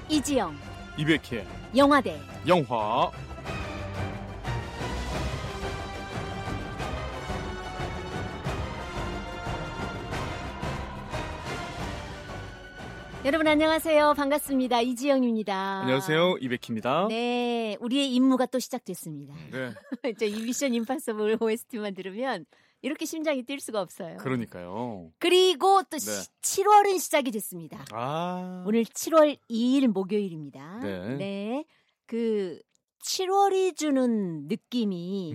이지영, 이백희의 영화대 영화. 여러분 안녕하세요. 반갑습니다. 이지영입니다. 안녕하세요. 이백희입니다. 네, 우리의 임무가 또 시작됐습니다. 네. 저 이 미션 임파서블 OST만 들으면 이렇게 심장이 뛸 수가 없어요. 그러니까요. 그리고 또 네. 7월은 시작이 됐습니다. 아. 오늘 7월 2일 목요일입니다. 네. 네. 그 7월이 주는 느낌이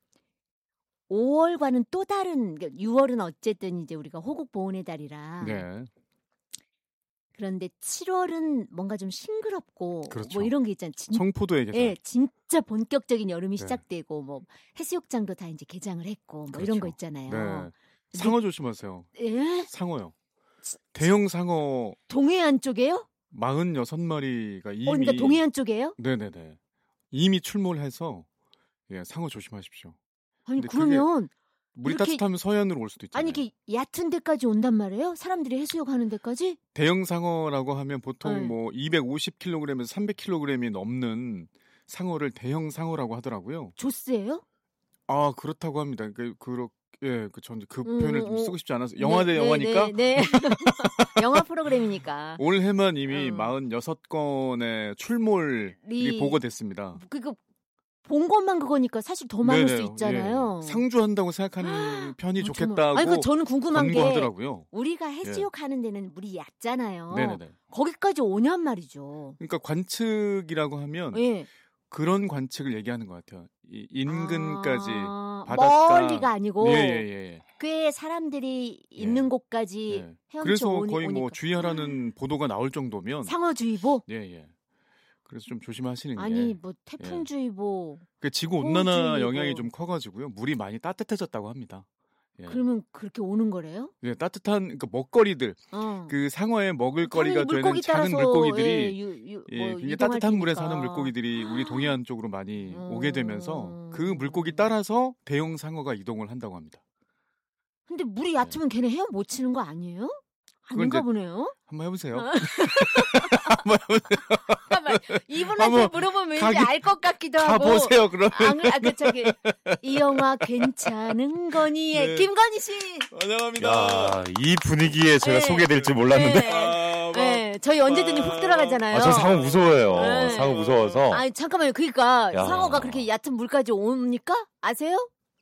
5월과는 또 다른, 6월은 어쨌든 이제 우리가 호국 보훈의 달이라. 네. 그런데 7월은 뭔가 좀 싱그럽고 그렇죠. 뭐 이런 게 있잖아요. 청포도의 계절. 네, 진짜 본격적인 여름이 네. 시작되고 뭐 해수욕장도 다 이제 개장을 했고 뭐 그렇죠. 이런 거 있잖아요. 네. 상어 조심하세요. 예? 상어요. 대형 상어 동해안 쪽에요? 46마리가 이미 그러니까 동해안 쪽에요? 네네네. 이미 출몰해서 예, 상어 조심하십시오. 아니 근데 그러면 물이 이렇게- 따뜻하면 서해안으로 올 수도 있잖아요. 아니 이렇게 얕은 데까지 온단 말이에요? 사람들이 해수욕 하는 데까지? 대형 상어라고 하면 보통 네. 뭐 250kg에서 300kg이 넘는 상어를 대형 상어라고 하더라고요. 조스예요? 아 그렇다고 합니다. 저는 그 표현을 좀 쓰고 싶지 않아서 영화 대 네, 영화니까 네. 영화 프로그램이니까. 올해만 이미 음. 46건의 출몰이 보고됐습니다. 그거 본 것만 그거니까 사실 더 많을 수 네네, 있잖아요. 예. 상주한다고 생각하는 편이 좋겠다고 아니 그 저는 궁금한 게 권고하더라고요. 우리가 해수욕 하는 데는 물이 얕잖아요. 네네네. 거기까지 오냔 말이죠. 그러니까 관측이라고 하면 예. 그런 관측을 얘기하는 것 같아요. 이 인근까지 아, 바닷가 멀리가 아니고 예. 꽤 사람들이 있는 곳까지 예. 헤엄쳐 그래서 오니, 거의 뭐 오니까. 주의하라는 보도가 나올 정도면 상어주의보? 예. 그래서 좀 조심하시는 게 아니 뭐 태풍주의보. 그 지구 온난화 호우주의보. 영향이 좀 커가지고요. 물이 많이 따뜻해졌다고 합니다. 예. 그러면 그렇게 오는 거래요? 예, 따뜻한 그 먹거리들, 그 상어의 먹을거리가 되는 물고기 작은 따라서, 물고기들이 뭐 굉장히 이동할 따뜻한 물에 테니까. 사는 물고기들이 우리 동해안 쪽으로 많이 오게 되면서 그 물고기 따라서 대형 상어가 이동을 한다고 합니다. 근데 물이 얕으면 걔네 헤엄 못 치는 거 아니에요? 아닌가 이제 보네요. 한번 해보세요. 잠깐만, 이분한테 한번 물어보면 왠지 알 것 같기도 하고. 가보세요, 그러면. 이 영화 괜찮은 거니? 네. 김건희 씨. 환영합니다. 야, 이 분위기에 제가 네. 소개될 줄 몰랐는데. 네. 네, 저희 언제든지 훅 들어가잖아요. 저 상어 무서워요. 네. 상어 무서워서. 아니, 잠깐만요. 그러니까 야. 상어가 그렇게 얕은 물까지 옵니까? 아세요?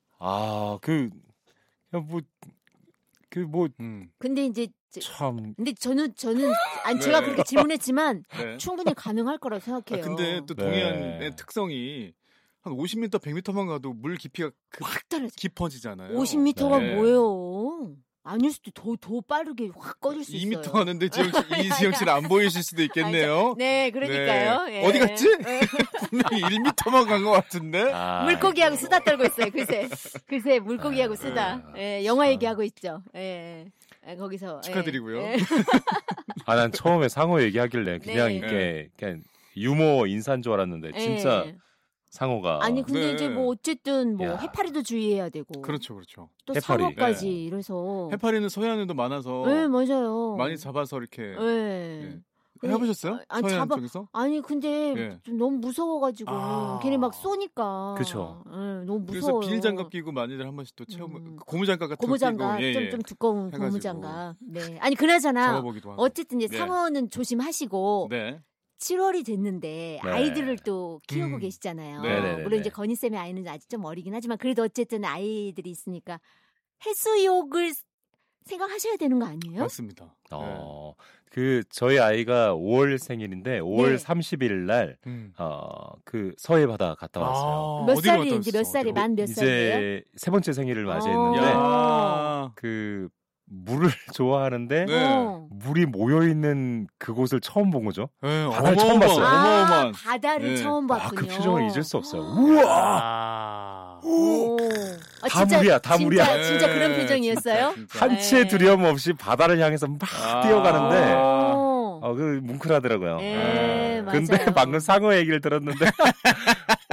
근데 이제 참. 근데 저는 아니 제가 그렇게 질문했지만 네. 충분히 가능할 거라고 생각해요. 근데 또 동해안의 특성이 한 50m, 100m만 가도 물 깊이가 확 떨어져. 깊어지잖아요. 50m가 네. 뭐예요? 아닐 수도 더 빠르게 확 꺼질 수 있어요. 2m 하는데 이지영 씨는 안 보이실 수도 있겠네요. 네, 그러니까요. 네. 예. 어디 갔지? 분명히 1m만 간 것 같은데. 물고기하고 수다 떨고 있어요. 글쎄 물고기하고 수다. 예, 영화 얘기하고 있죠. 예. 거기서 축하드리고요. 예. 난 처음에 상어 얘기하길래 그냥 네. 이렇게 그냥 유머 인사인 줄 알았는데 진짜 예. 상어가. 아니 근데 네. 이제 뭐 어쨌든 뭐 야. 해파리도 주의해야 되고. 그렇죠. 또 해파리. 상어까지 네. 이래서. 해파리는 서해안에도 많아서 네, 맞아요. 많이 잡아서 이렇게 네. 해보셨어요? 아니, 서해안 쪽에서? 아니 근데 예. 좀 너무 무서워가지고 걔네 막 쏘니까. 그쵸. 너무 그래서 무서워요. 비닐장갑 끼고 많이들 한 번씩 또 체험, 고무장갑 같은 거 고무장갑 끼고 좀 두꺼운 해가지고. 고무장갑. 네. 아니 그나저나 잡아보기도 하고. 어쨌든 이제 네. 상어는 조심하시고 네. 7월이 됐는데 네. 아이들을 또 키우고 계시잖아요. 네. 물론 이제 건희 쌤의 아이는 아직 좀 어리긴 하지만 그래도 어쨌든 아이들이 있으니까 해수욕을 생각하셔야 되는 거 아니에요? 맞습니다. 저희 아이가 5월 생일인데 5월 네. 30일 날 네. 그 서해 바다 갔다 왔어요. 몇 어디로 살이 갔다 이제 몇 왔었어? 살이 만 몇 살이에요? 이제 세 번째 생일을 맞이했는데 야. 그 물을 좋아하는데 네. 물이 모여 있는 그곳을 처음 본 거죠. 네, 바다를 처음 봤어요. 어마어마한. 바다를 네. 처음 봤군요. 그 표정을 잊을 수 없어요. 우와! 오. 다 물이야, 다 물이야. 진짜 그런 네, 표정이었어요? 진짜. 한 채 두려움 없이 바다를 향해서 막 뛰어가는데 오. 그 뭉클하더라고요. 네, 근데 맞아요. 방금 상어 얘기를 들었는데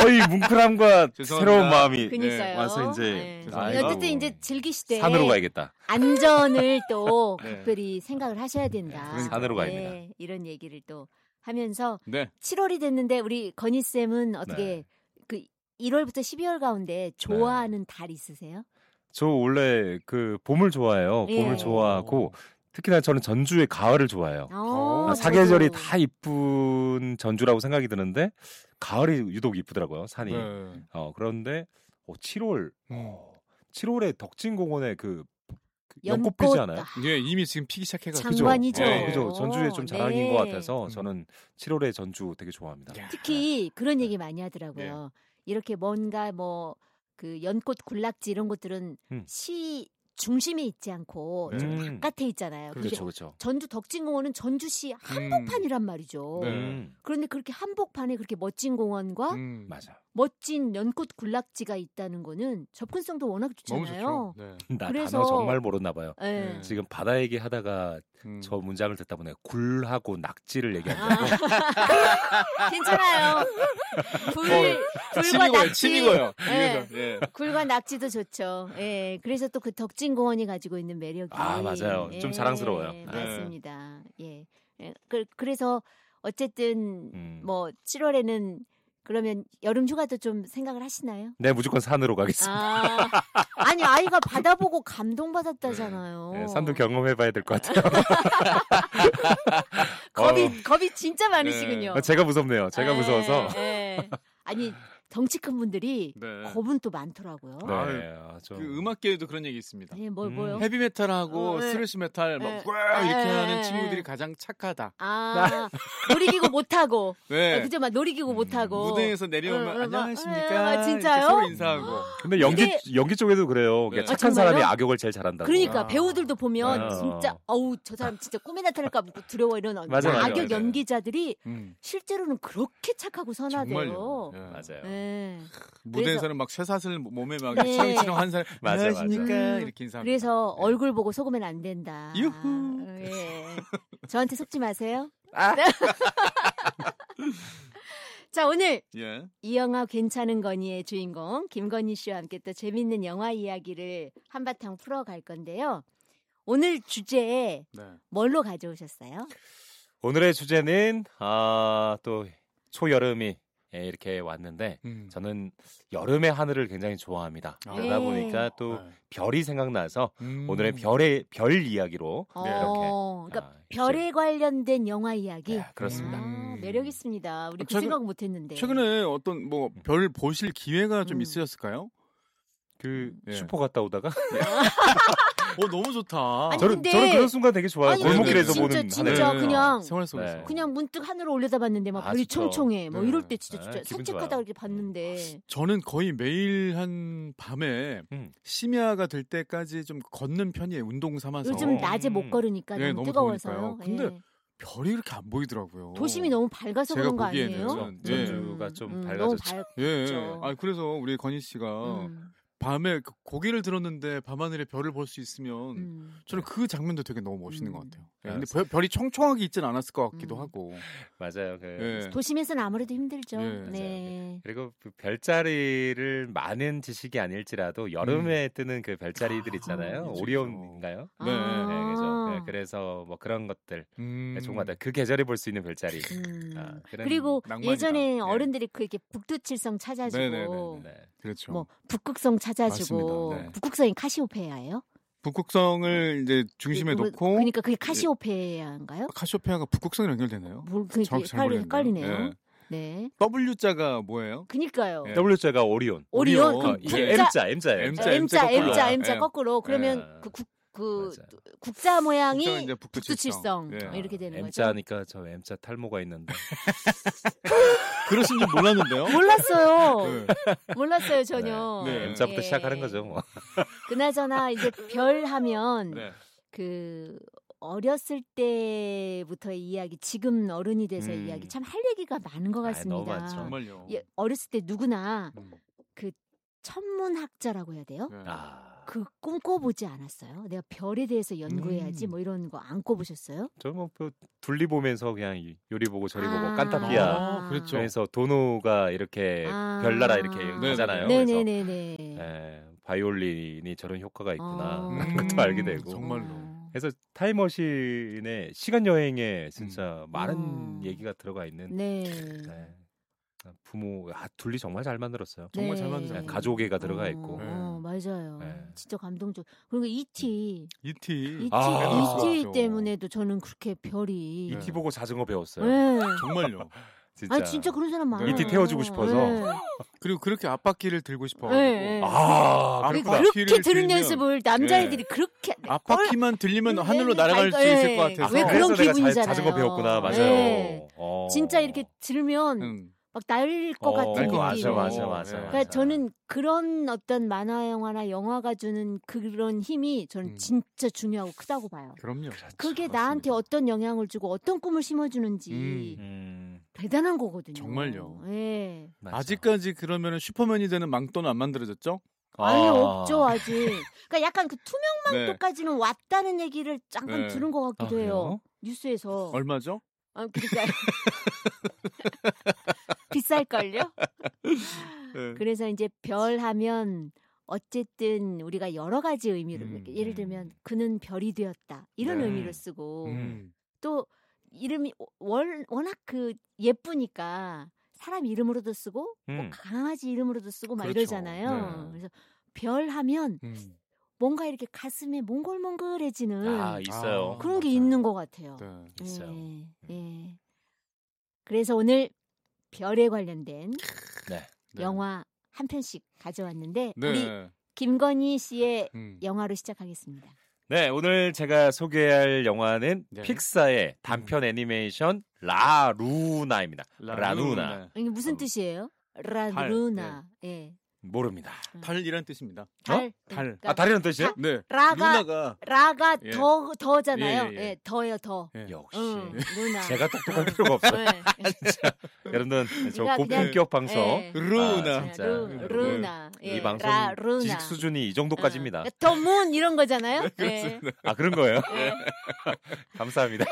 뭉클함과 새로운 마음이 그니까요. 와서 이제 어쨌든 이제 즐기시되 산으로 가야겠다. 안전을 또 각별히 생각을 하셔야 된다. 산으로 가야겠다. 이런 얘기를 또 하면서 7월이 됐는데 우리 건희 쌤은 어떻게 그 1월부터 12월 가운데 좋아하는 달 있으세요? 저 원래 그 봄을 좋아해요. 봄을 좋아하고 특히나 저는 전주의 가을을 좋아해요. 사계절이 다 이쁜 전주라고 생각이 드는데 가을이 유독 이쁘더라고요. 산이. 그런데 7월 7월에 덕진공원에 그 연꽃 피지 않아요? 예, 이미 지금 피기 시작해가지고. 장관이죠. 그죠. 전주에 좀 자랑인 것 같아서 저는 7월에 전주 되게 좋아합니다. 특히 그런 얘기 많이 하더라고요. 이렇게 뭔가 뭐 그 연꽃 군락지 이런 것들은 시 중심에 있지 않고 좀 바깥에 있잖아요. 그렇죠. 전주 덕진공원은 전주시 한복판이란 말이죠. 그런데 그렇게 한복판에 그렇게 멋진 공원과 맞아. 멋진 연꽃 군락지가 있다는 거는 접근성도 워낙 좋잖아요. 너무 좋죠. 나 단어 정말 모르나 봐요. 네. 지금 바다 얘기하다가 저 문장을 듣다 보니 굴하고 낙지를 얘기한다고. 괜찮아요. 굴과 낙지. 침이고요. 굴과 낙지도 좋죠. 그래서 또 그 덕진공원이 가지고 있는 매력이. 맞아요. 좀 자랑스러워요. 맞습니다. 그래서 어쨌든 뭐 7월에는 그러면 여름 휴가도 좀 생각을 하시나요? 네, 무조건 산으로 가겠습니다. 아니 아이가 바다 보고 감동받았다잖아요. 산도 경험해봐야 될 것 같아요. 겁이 진짜 많으시군요. 제가 무섭네요. 제가 무서워서. 아니 덩치 큰 분들이 겁은 또 많더라고요. 그 음악계에도 그런 얘기 있습니다. 뭐요? 헤비메탈하고 스래시 메탈 막 이렇게 하는 친구들이 가장 착하다. 놀이기구 못 타고. 그죠? 막 놀이기구 못 타고. 무대에서 내려오면 안녕하십니까? 진짜요? 서로 인사하고. 근데 연기 쪽에도 그래요. 착한 사람이 악역을 제일 잘한다고. 그러니까 배우들도 보면 진짜 저 사람 진짜 꿈에 나타날까 두려워 이런 악역 연기자들이 실제로는 그렇게 착하고 선하대요. 맞아요. 무대에서는 막 쇠사슬 몸에 막 치렁치렁 한 사람 안녕하십니까 이렇게 인사합니다. 그래서 얼굴 보고 속으면 안 된다. 유후. 저한테 속지 마세요. 자, 오늘 이 영화 괜찮은 건이의 주인공 김건희 씨와 함께 또 재밌는 영화 이야기를 한바탕 풀어갈 건데요. 오늘 주제 뭘로 가져오셨어요? 오늘의 주제는 또 초여름이 이렇게 왔는데 저는 여름의 하늘을 굉장히 좋아합니다. 그러다 보니까 또 별이 생각나서 오늘의 별 이야기로 이렇게 그러니까 별에 관련된 영화 이야기. 그렇습니다. 매력 있습니다. 우리 그 생각 못했는데. 최근에 어떤 뭐 별 보실 기회가 좀 있으셨을까요? 슈퍼 갔다 오다가 너무 좋다. 아니, 저는 그런 순간 되게 좋아요. 골목길에서 보는 진짜 하늘. 그냥 생활 속에서 그냥 문득 하늘을 올려다봤는데 막 별이 총총해. 뭐 이럴 때 진짜 산책하다가 이렇게 봤는데. 저는 거의 매일 한 밤에 심야가 될 때까지 좀 걷는 편이에요. 운동 삼아서. 요즘 낮에 못 걸으니까 너무 뜨거워서요. 근데 별이 이렇게 안 보이더라고요. 도심이 너무 밝아서 그런 거 아니에요? 전주가 좀 너무 밝아졌죠. 밝죠. 그래서 우리 건희 씨가 밤에 고개를 들었는데 밤하늘에 별을 볼 수 있으면 저는 그 장면도 되게 너무 멋있는 것 같아요. 근데 별이 총총하게 있진 않았을 것 같기도 하고. 맞아요. 도심에서는 아무래도 힘들죠. 그리고 그 별자리를 많은 지식이 아닐지라도 여름에 뜨는 그 별자리들 있잖아요. 오리온인가요? 그죠. 그래서 뭐 그런 것들 좋은 것 같아요. 그 계절에 볼 수 있는 별자리. 그리고 낭만이다. 예전에 어른들이 그렇게 북두칠성 찾아주고 그렇죠. 뭐 북극성 찾아주고 북극성이 카시오페아예요? 북극성을 이제 중심에 놓고 그러니까 그게 카시오페아인가요? 카시오페아가 북극성이랑 연결되나요? 헷갈리네요. 네. W자가 뭐예요? 그니까요. W자가 오리온. 이게 M자예요. M자 거꾸로. 그러면 그 국자 모양이 북두칠성 이렇게 되는 거죠. M자니까 저 M자 탈모가 있는데. 그러신 줄 몰랐는데요? 몰랐어요 전혀. M자부터 시작하는 거죠. 뭐. 그나저나 이제 별 하면 그 어렸을 때부터의 이야기, 지금 어른이 돼서의 이야기 참 할 얘기가 많은 것 같습니다. 너무 많죠. 정말요. 어렸을 때 누구나 그 천문학자라고 해야 돼요? 그 꿈꿔보지 않았어요? 내가 별에 대해서 연구해야지 뭐 이런 거 안 꿔보셨어요? 저는 뭐 둘리 보면서 그냥 요리 보고 저리 보고 깐타피아 그렇죠. 그래서 도노가 이렇게 별나라 이렇게 하잖아요. 네네네네. 그래서 바이올린이 저런 효과가 있구나 그런 것도 알게 되고. 정말로. 그래서 타임머신에 시간 여행에 진짜 많은 얘기가 들어가 있는. 네. 부모 둘리 정말 잘 만들었어요. 정말 잘 만들었어요. 가족애가 들어가 있고. 맞아요. 진짜 감동적. 그리고 E.T. E.T. E.T. 때문에도 저는 그렇게 별이. E.T. 보고 자전거 배웠어요. 정말요. 진짜. 진짜 그런 사람 많아요. E.T. 태워주고 싶어서. 그리고 그렇게 앞바퀴를 들고 싶어. 그렇게 드는 연습을 남자애들이 그렇게. 앞바퀴만 들리면 하늘로 날아갈 수 있을 것 같아서. 왜 그런 기분이잖아요. 자전거 배웠구나. 맞아요. 진짜 이렇게 들으면. 막 날릴 것 같은 느낌. 맞아. 그러니까 저는 그런 어떤 만화 영화나 영화가 주는 그런 힘이 저는 진짜 중요하고 크다고 봐요. 그럼요. 그게 나한테 어떤 영향을 주고 어떤 꿈을 심어주는지 대단한 거거든요. 정말요. 네. 아직까지 그러면 슈퍼맨이 되는 망토는 안 만들어졌죠? 아니 없죠 아직. 그러니까 약간 그 투명 망토까지는 왔다는 얘기를 잠깐 들은 것 같기도 해요. 뉴스에서. 얼마죠? 그러니까 비쌀걸요? 그래서 이제 별 하면 어쨌든 우리가 여러 가지 의미로 예를 들면 그는 별이 되었다 이런 의미로 쓰고 또 이름이 워낙 그 예쁘니까 사람 이름으로도 쓰고 뭐 강아지 이름으로도 쓰고 막 이러잖아요. 그래서 별 하면 뭔가 이렇게 가슴에 몽글몽글해지는 있어요. 그런 게 있는 것 같아요. 있어요. 그래서 오늘 별에 관련된 영화 한 편씩 가져왔는데 우리 김건희 씨의 영화로 시작하겠습니다. 네, 오늘 제가 소개할 영화는 픽사의 단편 애니메이션 라루나입니다. 라루나. 이게 무슨 뜻이에요? 라루나. 모릅니다. 달이란 뜻입니다. 달. 그러니까 달이란 뜻이에요? 네. 라가 더잖아요. 더요, 더. 역시. 루나. 제가 똑똑할 필요가 없어요. 진짜. 여러분들 저 고품격 방송. 루나. 진짜. 루나. 이 방송 지식 수준이 이 정도까지입니다. 더문 이런 거잖아요. 그런 거예요? 감사합니다.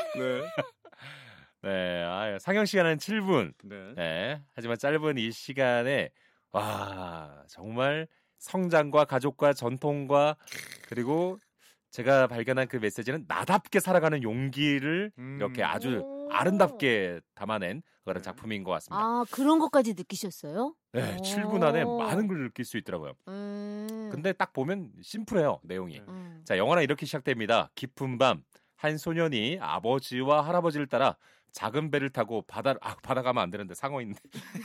네. 상영 시간은 7분. 하지만 짧은 이 시간에 정말 성장과 가족과 전통과 그리고 제가 발견한 그 메시지는 나답게 살아가는 용기를 이렇게 아주 아름답게 담아낸 그런 작품인 것 같습니다. 그런 것까지 느끼셨어요? 네, 7분 안에 많은 걸 느낄 수 있더라고요. 근데 딱 보면 심플해요, 내용이. 자, 영화는 이렇게 시작됩니다. 깊은 밤, 한 소년이 아버지와 할아버지를 따라 작은 배를 타고 바다 가면 안 되는데 상어 있는데.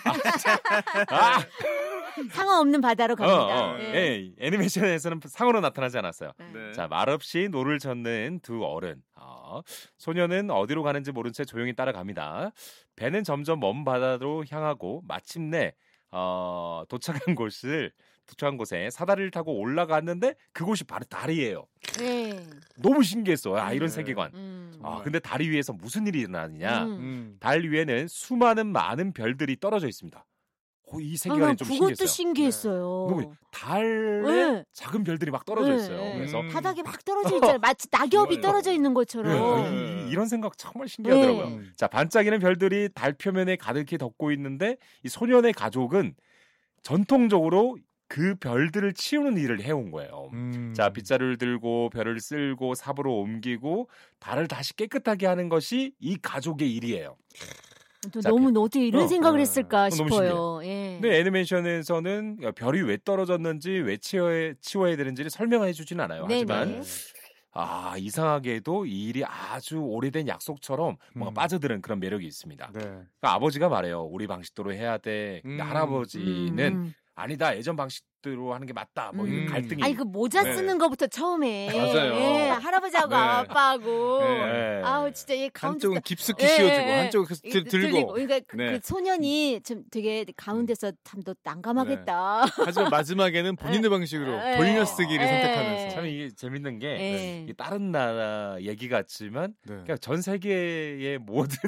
상어 없는 바다로 갑니다. 애니메이션에서는 상어로 나타나지 않았어요. 자, 말없이 노를 젓는 두 어른. 소녀는 어디로 가는지 모른 채 조용히 따라갑니다. 배는 점점 먼 바다로 향하고 마침내 도착한 곳에 사다리를 타고 올라갔는데 그곳이 바로 달이에요. 너무 신기했어. 이런 세계관. 근데 다리 위에서 무슨 일이 일어나느냐. 달 위에는 많은 별들이 떨어져 있습니다. 이 세계관이 좀 신기했어요. 그것도 신기했어요. 달에 작은 별들이 막 떨어져 있어요. 그래서 바닥에 막 떨어져 있잖아요. 마치 낙엽이 떨어져 있는 것처럼. 이런 생각 정말 신기하더라고요. 자, 반짝이는 별들이 달 표면에 가득히 덮고 있는데 이 소년의 가족은 전통적으로 그 별들을 치우는 일을 해온 거예요. 자, 빗자루를 들고 별을 쓸고 삽으로 옮기고 달을 다시 깨끗하게 하는 것이 이 가족의 일이에요. 너무 어떻게 이런 생각을 했을까 싶어요. 근데 애니메이션에서는 별이 왜 떨어졌는지 왜 치워야 되는지를 설명해 주지는 않아요. 하지만 이상하게도 이 일이 아주 오래된 약속처럼 뭔가 빠져드는 그런 매력이 있습니다. 그러니까 아버지가 말해요. 우리 방식대로 해야 돼. 할아버지는 아니다. 예전 방식대로 하는 게 맞다. 뭐 이런 갈등이. 그 모자 쓰는 거부터 처음에. 맞아요. 할아버지하고 아빠하고. 진짜 얘 가운데 한쪽은 깊숙이 씌워주고 한쪽은 들고. 그러니까 그 소년이 좀 되게 가운데서 참 더 난감하겠다. 하지만 마지막에는 본인의 방식으로 돌려쓰기를 선택하면서. 참 이게 재밌는 게 다른 나라 얘기 같지만 그냥 전 세계의 모든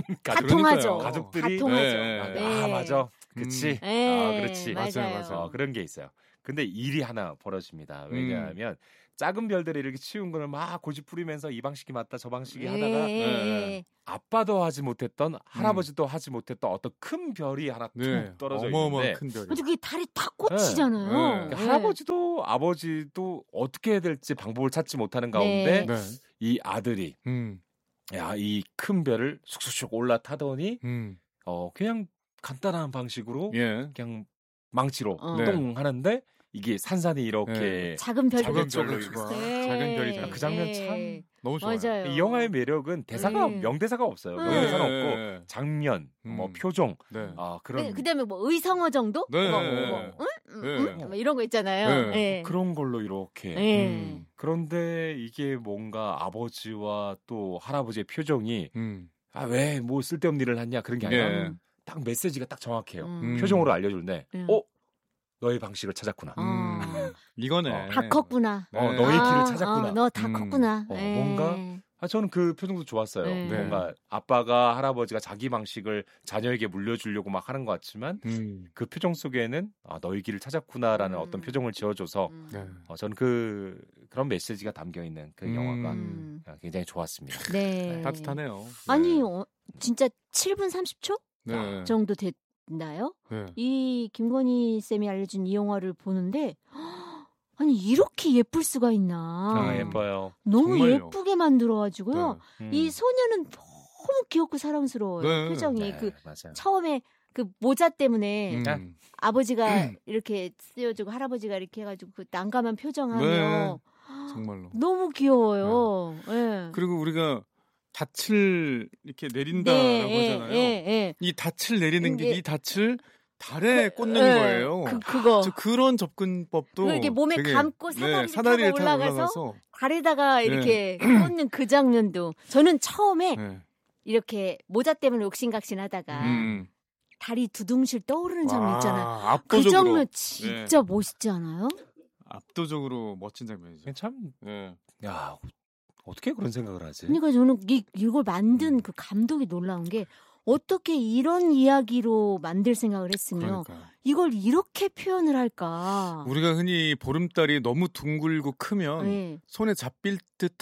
가족들이 통하죠. 맞아. 그치. 그렇지. 맞아요. 그런 게 있어요. 근데 일이 하나 벌어집니다. 왜냐하면 작은 별들을 이렇게 치운 거를 막 고집 부리면서 이 방식이 맞다 저 방식이 하다가 아빠도 하지 못했던 할아버지도 하지 못했던 어떤 큰 별이 하나 툭 떨어져 있는데 큰 별이. 근데 그게 달에 탁 꽂히잖아요. 할아버지도 아버지도 어떻게 해야 될지 방법을 찾지 못하는 가운데 이 아들이 야, 이 큰 별을 쑥쑥 올라타더니 그냥 간단한 방식으로 그냥 망치로 똥 하는데 이게 산산이 이렇게 작은 별로 작은 별이잖아요. 그 장면 참 너무 좋아요. 맞아요. 이 영화의 매력은 대사가 명대사가 없어요. 명대사는 없고 장면, 뭐 표정, 그런 그다음에 뭐 의성어 정도? 뭐 이런 거 있잖아요. 그런 걸로 이렇게. 그런데 이게 뭔가 아버지와 또 할아버지의 표정이 왜 뭐 쓸데없는 일을 했냐 그런 게 아니라 딱 메시지가 딱 정확해요. 표정으로 알려주는데 너의 방식을 찾았구나. 이거네. 다 컸구나. 너의 길을 찾았구나. 너 다 컸구나. 뭔가 저는 그 표정도 좋았어요. 뭔가 아빠가 할아버지가 자기 방식을 자녀에게 물려주려고 막 하는 것 같지만 그 표정 속에는 너의 길을 찾았구나라는 어떤 표정을 지어줘서 저는 그런 메시지가 담겨 있는 그 영화가 굉장히 좋았습니다. 네. 따뜻하네요. 아니 진짜 7분 30초 정도 됐나요? 이 김건희 쌤이 알려준 이 영화를 보는데 아니 이렇게 예쁠 수가 있나? 예뻐요. 너무 정말요. 예쁘게 만들어가지고요. 이 소녀는 너무 귀엽고 사랑스러워요. 표정이 맞아요. 처음에 그 모자 때문에 아버지가 이렇게 쓰여주고 할아버지가 이렇게 해가지고 그 난감한 표정하며 정말로 너무 귀여워요. 그리고 우리가 닻을 이렇게 내린다라고 하잖아요. 이 닻을 내리는 게 이 닻을 달에 꽂는 거예요. 그거. 그런 접근법도 이렇게 몸에 되게, 감고 사다리를 타고 올라가서 달에다가 이렇게 꽂는 그 장면도 저는 처음에 이렇게 모자 때문에 옥신각신하다가 달이 두둥실 떠오르는 장면 있잖아요. 압도적으로. 그 장면 진짜 멋있지 않아요? 압도적으로 멋진 장면이죠. 참, 야 어떻게 그런 생각을 하지? 그러니까 저는 이걸 만든 그 감독이 놀라운 게 어떻게 이런 이야기로 만들 생각을 했으며 이걸 이렇게 표현을 할까? 우리가 흔히 보름달이 너무 둥글고 크면 손에 잡힐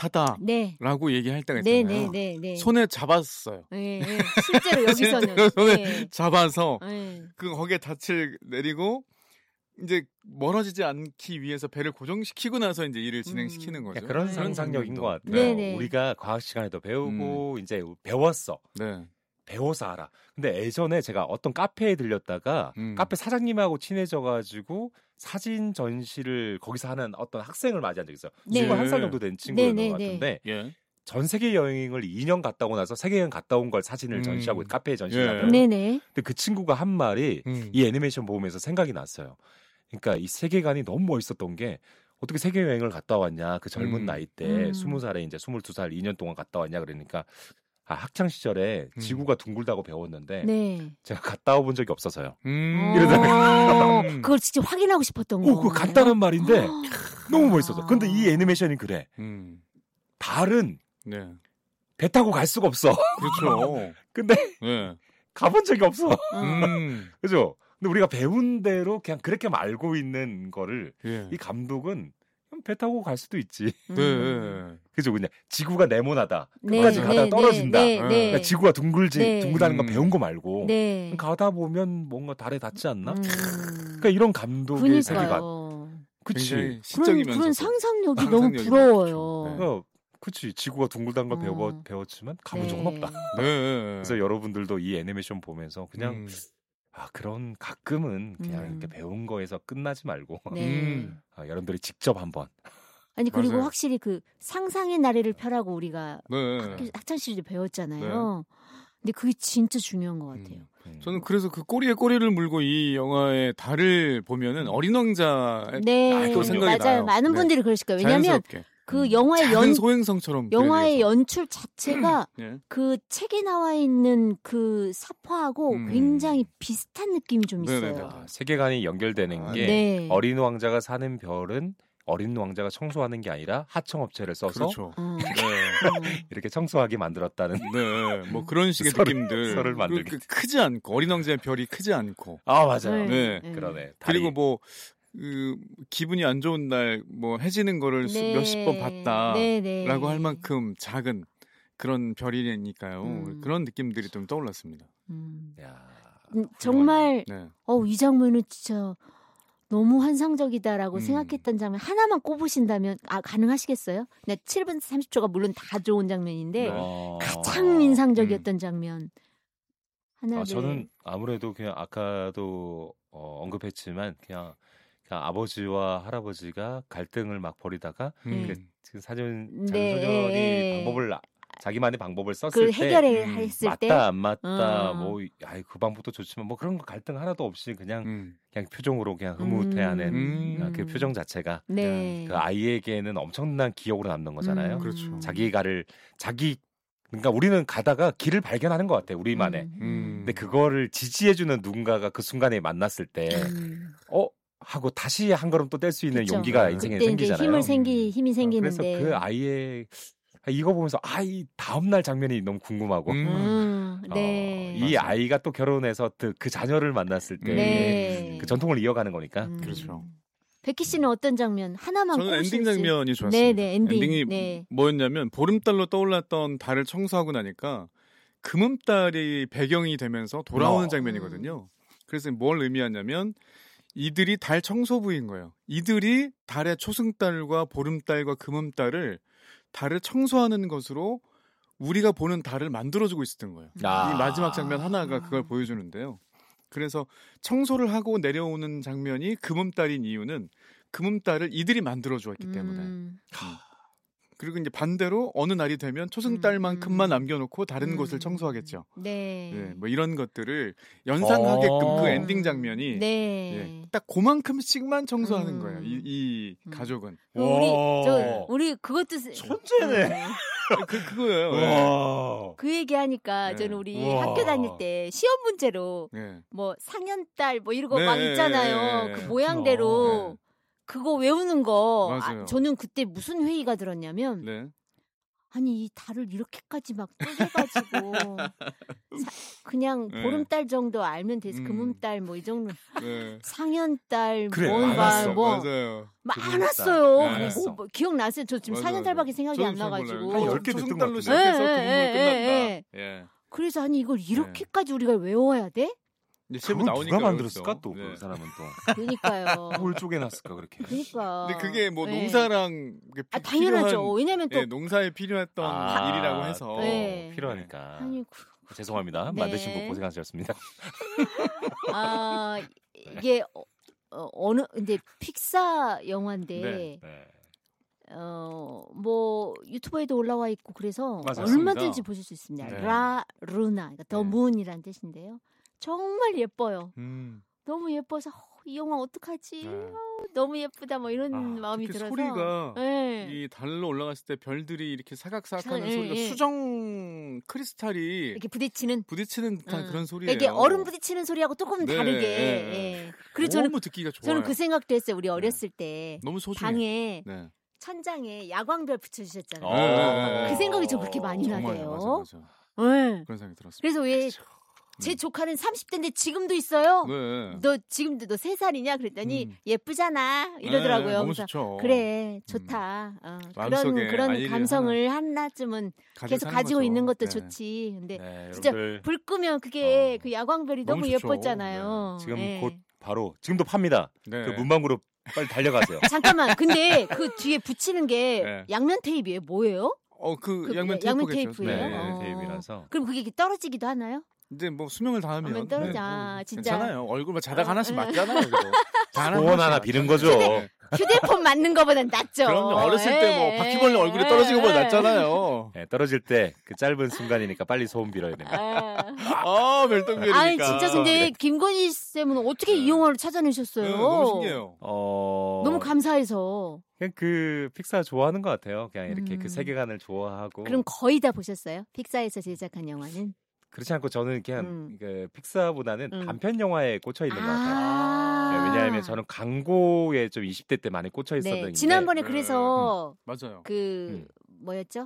듯하다라고 얘기할 때가 있잖아요. 손에 잡았어요. 실제로 여기서는 손에 잡아서 거기에 닻을 내리고 이제 멀어지지 않기 위해서 배를 고정시키고 나서 이제 일을 진행시키는 거죠. 그런 상상력인 것 같아요. 우리가 과학 시간에도 배우고 이제 배웠어. 배워서 알아. 근데 예전에 제가 어떤 카페에 들렸다가 카페 사장님하고 친해져가지고 사진 전시를 거기서 하는 어떤 학생을 맞이한 적이 있어요. 21살 정도 된 친구였던 것 같은데 전 세계 여행을 2년 갔다 오고 나서 세계 여행 갔다 온 걸 사진을 전시하고 카페에 전시를 하더라고요. 근데 그 친구가 한 말이 이 애니메이션 보면서 생각이 났어요. 그러니까 이 세계관이 너무 멋있었던 게 어떻게 세계 여행을 갔다 왔냐. 그 젊은 나이 때 20살에 이제 22살 2년 동안 갔다 왔냐 그러니까 학창 시절에 지구가 둥글다고 배웠는데 제가 갔다 와본 적이 없어서요. 이러다가 그걸 진짜 확인하고 싶었던 거. 그거 간단한 말인데 너무 멋있었어. 근데 이 애니메이션이 그래. 달은 배 타고 갈 수가 없어. 그렇죠. 근데 가본 적이 없어. 그죠? 근데 우리가 배운 대로 그냥 그렇게 알고 있는 거를 이 감독은 배 타고 갈 수도 있지. 그죠? 그냥 지구가 네모나다. 끝까지 가다가 떨어진다. 그러니까 지구가 둥글다는 건 배운 거 말고 가다 보면 뭔가 달에 닿지 않나? 그러니까 이런 감독의 세계관. 그치. 그런 상상력이 너무 부러워요. 그치. 지구가 둥글다는 걸 배웠지만 가본 적은 없다. 그래서 여러분들도 이 애니메이션 보면서 그냥 그런 가끔은 그냥 이렇게 배운 거에서 끝나지 말고 여러분들이 직접 한번. 아니 그리고 확실히 그 상상의 나래를 펴라고 우리가 학창 시절에 배웠잖아요. 근데 그게 진짜 중요한 것 같아요. 저는 그래서 그 꼬리에 꼬리를 물고 이 영화의 달을 보면은 어린 왕자의 또 생각이 나요. 많은 분들이 그러실 거예요. 왜냐하면 그 영화의 소행성처럼 영화의 연출 자체가 그 책에 나와 있는 그 사파하고 굉장히 비슷한 느낌이 좀 있어요. 세계관이 연결되는 게 어린 왕자가 사는 별은 어린 왕자가 청소하는 게 아니라 하청업체를 써서 이렇게 청소하게 만들었다는 뭐 그런 식의 느낌들 만들기 크지 않고 어린 왕자의 별이 크지 않고 맞아요. 그러네. 그리고 뭐 그 기분이 안 좋은 날 뭐 해지는 거를 몇십 번 봤다라고 할 만큼 작은 그런 별이니까요. 그런 느낌들이 좀 떠올랐습니다. 정말 이 장면은 진짜 너무 환상적이다라고 생각했던 장면 하나만 꼽으신다면 가능하시겠어요? 네, 7분 30초가 물론 다 좋은 장면인데 가장 인상적이었던 장면 하나를. 저는 아무래도 그냥 아까도 언급했지만 그냥 아버지와 할아버지가 갈등을 막 벌이다가 그 자전소년이 자기만의 방법을 썼을 때 해결했을 때 맞다 안 맞다 그 방법도 좋지만 뭐 그런 거 갈등 하나도 없이 그냥 표정으로 그냥 흐뭇해하는 그 표정 자체가 그 아이에게는 엄청난 기억으로 남는 거잖아요. 그렇죠. 그러니까 우리는 가다가 길을 발견하는 것 같아요. 우리만의. 근데 그거를 지지해주는 누군가가 그 순간에 만났을 때 하고 다시 한 걸음 또 뗄 수 있는 용기가 인생에 생기잖아요. 힘이 생기는데. 그래서 그 아이의 이거 보면서 이 다음날 장면이 너무 궁금하고 이 아이가 또 결혼해서 그 자녀를 만났을 때 그 전통을 이어가는 거니까. 그렇죠. 백희 씨는 어떤 장면 하나만 저는 엔딩 장면이 좋았습니다. 엔딩이 네. 뭐였냐면 보름달로 떠올랐던 달을 청소하고 나니까 금음달이 배경이 되면서 돌아오는 장면이거든요. 그래서 뭘 의미하냐면 이들이 달 청소부인 거예요. 이들이 달의 초승달과 보름달과 금음달을 달을 청소하는 것으로 우리가 보는 달을 만들어주고 있었던 거예요. 이 마지막 장면 하나가 그걸 보여주는데요. 그래서 청소를 하고 내려오는 장면이 금음달인 이유는 금음달을 이들이 만들어주었기 때문에. 그리고 이제 반대로 어느 날이 되면 초승달만큼만 남겨놓고 다른 곳을 청소하겠죠. 네. 뭐 이런 것들를 연상하게끔 그 엔딩 장면이 딱 그만큼씩만 청소하는 거예요. 이 가족은. 우리 그것도 천재네. 그거예요. 그 얘기하니까 저는 우리 학교 다닐 때 시험 문제로 뭐 상현달 뭐 이런 거 막 있잖아요. 그 모양대로. 그거 외우는 거 저는 그때 무슨 회의가 들었냐면 아니 이 달을 이렇게까지 막 쪼개가지고 그냥 보름달 정도 알면 돼서 금음달 뭐 이 정도 상현달 맞아요. 많았어요. 뭐 기억나세요? 저 지금 상현달밖에 생각이 안 나가지고 10개 듣던 달로 시작해서 금음을 끝난다. 그래서 아니 이걸 이렇게까지 우리가 외워야 돼? 그걸 누가 만들었을까 또 그 사람은 또. 그러니까요. 뭘 쪼개놨을까 그렇게. 그러니까. 근데 그게 뭐 농사랑 당연하죠. 왜냐면 또 농사에 필요했던 일이라고 해서 필요하니까. 아니, 죄송합니다. 만드신 분 고생하셨습니다. 이게 근데 픽사 영화인데. 뭐 유튜브에도 올라와 있고 그래서 얼마든지 보실 수 있습니다. 루나, 그러니까 더 문이라는 뜻인데요. 정말 예뻐요. 너무 예뻐서 이 영화 어떡하지? 너무 예쁘다 뭐 이런 마음이 들어서. 소리가 이 달로 올라갔을 때 별들이 이렇게 사각사각하는 소리가 수정 크리스탈이 이렇게 부딪히는 듯한 그런 소리예요. 이게 얼음 부딪히는 소리하고 조금 다르게. 그래서 너무 듣기가 좋아요. 저는 그 생각도 했어요. 우리 어렸을 때 너무 소중해. 방에 천장에 야광별 붙여주셨잖아요. 그 생각이 좀 그렇게 많이 나네요. 맞아. 그런 생각이 들었어요. 그래서 왜 제 조카는 30대인데 지금도 있어요. 너 지금도 너 3살이냐 그랬더니 예쁘잖아 이러더라고요. 너무 좋죠. 그래 좋다. 그런 감성을 하나쯤은 계속 가지고 있는 것도 좋지. 근데 진짜 불 끄면 그게 그 야광별이 너무 예뻤잖아요. 지금 곧 바로 지금도 팝니다. 그 문방구로 빨리 달려가세요. 잠깐만. 근데 그 뒤에 붙이는 게 양면 테이프예요? 뭐예요? 그 양면 테이프예요. 테이프라서. 그럼 그게 떨어지기도 하나요? 이제 뭐 수명을 다하면 진짜 괜찮아요. 얼굴만 자다가 하나씩 맞잖아요. 소원 하나 비는 거죠. 휴대폰 맞는 거보단 낫죠. 그럼 어렸을 때 뭐 바퀴벌레 얼굴에 떨어지는 거보다 낫잖아요. 떨어질 때 그 짧은 순간이니까 빨리 소원 빌어야 됩니다. 별똥별이니까. 아니 진짜 근데 김건희 쌤은 어떻게 이 영화를 찾아내셨어요? 너무 신기해요. 너무 감사해서. 그냥 그 픽사 좋아하는 것 같아요. 그냥 이렇게 그 세계관을 좋아하고. 그럼 거의 다 보셨어요? 픽사에서 제작한 영화는? 그렇지 않고 저는 그냥 그 픽사보다는 단편 영화에 꽂혀 있는 것 같아요. 왜냐하면 저는 광고에 좀 20대 때 많이 꽂혀 있었는데 지난번에 그래서 맞아요. 뭐였죠?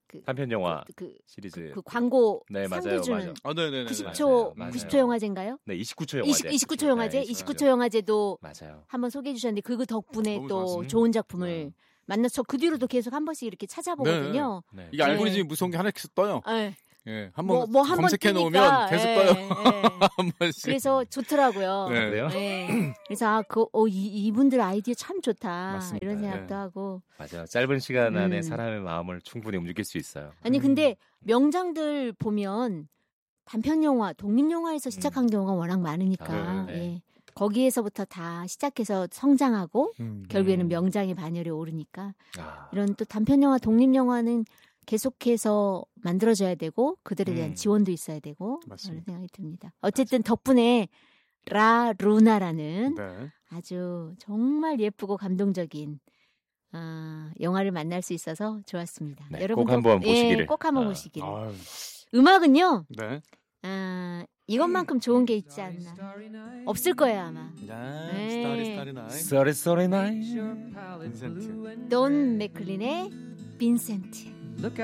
단편 영화 시리즈 그 광고 네, 상도 주는 네네네. 90초 영화제인가요? 네, 29초 영화제. 29초 영화제? 29초 영화제도 맞아요. 한번 소개해 주셨는데 그 덕분에 또 좋았습니다. 좋은 작품을 만나서 그 뒤로도 계속 한 번씩 이렇게 찾아보거든요. 네. 이게 알고리즘이 무서운 게 하나씩 떠요. 네. 예, 한번 뭐 한번 검색해 놓으면 계속 떠요. 한 번씩. 그래서 좋더라고요. 네. 그래요? 네. 그래서 이분들 아이디어 참 좋다. 맞습니다. 이런 생각도 하고. 맞아요. 짧은 시간 안에 사람의 마음을 충분히 움직일 수 있어요. 아니 근데 명장들 보면 단편 영화, 독립 영화에서 시작한 경우가 워낙 많으니까 예. 거기에서부터 다 시작해서 성장하고 결국에는 명장의 반열에 오르니까 이런 또 단편 영화, 독립 영화는 계속해서 만들어져야 되고 그들에 대한 지원도 있어야 되고 맞습니다. 그런 생각이 듭니다. 어쨌든 덕분에 라 루나라는 네. 아주 정말 예쁘고 감동적인 영화를 만날 수 있어서 좋았습니다. 네, 여러분 꼭 한번 보시기를. 꼭 한번 보시기를. 아유. 음악은요. 네. 이것만큼 좋은 게 있지 않나. 없을 거예요 아마. 스타리 나이. Sorry Night. 빈센트. 돈 맥클린의 빈센트.